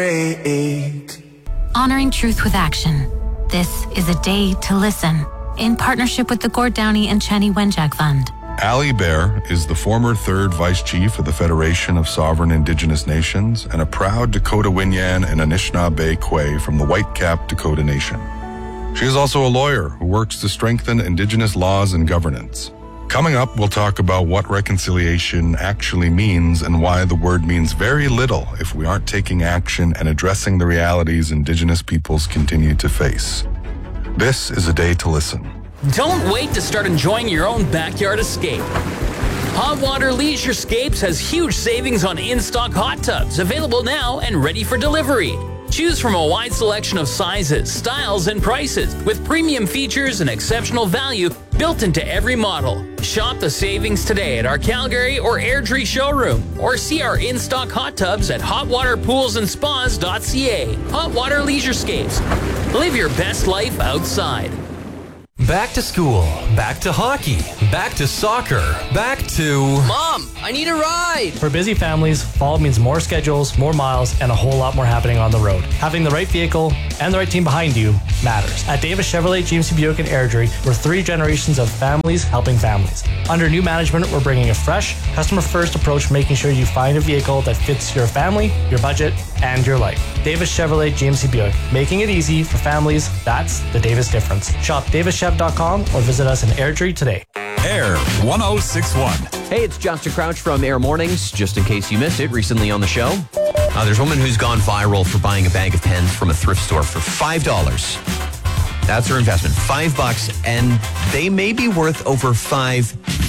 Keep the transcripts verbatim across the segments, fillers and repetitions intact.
Honoring truth with action. This is a day to listen. In partnership with the Gord Downey and Chani Wenjack Fund. Ali Bear is the former third vice chief of the Federation of Sovereign Indigenous Nations and a proud Dakota Winyan and Anishinaabe Kwe from the Whitecap Dakota Nation. She is also a lawyer who works to strengthen Indigenous laws and governance. Coming up, we'll talk about what reconciliation actually means and why the word means very little if we aren't taking action and addressing the realities Indigenous peoples continue to face. This is a day to listen. Don't wait to start enjoying your own backyard escape. Hot Water Leisurescapes has huge savings on in-stock hot tubs, available now and ready for delivery. Choose from a wide selection of sizes, styles, and prices, with premium features and exceptional value built into every model. Shop the savings today at our Calgary or Airdrie showroom, or see our in-stock hot tubs at hot water pools and spas dot c a. Hot Water Leisurescapes. Live your best life outside. Back to school, back to hockey, back to soccer, back to... Mom, I need a ride! For busy families, fall means more schedules, more miles, and a whole lot more happening on the road. Having the right vehicle and the right team behind you matters. At Davis Chevrolet, G M C Buick, and Airdrie, we're three generations of families helping families. Under new management, we're bringing a fresh, customer-first approach, making sure you find a vehicle that fits your family, your budget, and your life. Davis Chevrolet, G M C Buick, making it easy for families. That's the Davis difference. Shop davis chev dot com or visit us in Airdrie today. Air one oh six point one. Hey, it's Justin Crouch from Air Mornings. Just in case you missed it, recently on the show, uh, there's a woman who's gone viral for buying a bag of pens from a thrift store for five dollars. That's her investment, five bucks, and they may be worth over five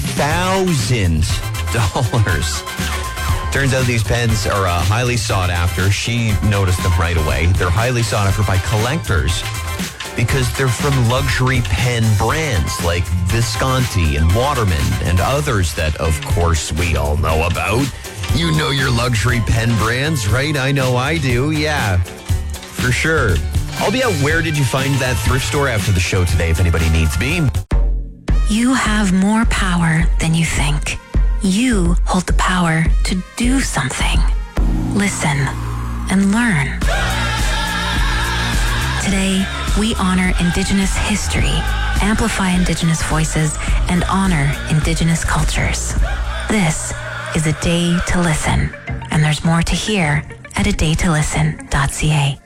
thousand dollars. Turns out these pens are uh, highly sought after. She noticed them right away. They're highly sought after by collectors because they're from luxury pen brands like Visconti and Waterman and others that, of course, we all know about. You know your luxury pen brands, right? I know I do. Yeah, for sure. I'll be out. Where did you find that thrift store after the show today, if anybody needs me? You have more power than you think. You hold the power to do something. Listen and learn. Today, we honor Indigenous history, amplify Indigenous voices, and honor Indigenous cultures. This is a day to listen, and there's more to hear at a day to listen dot c a.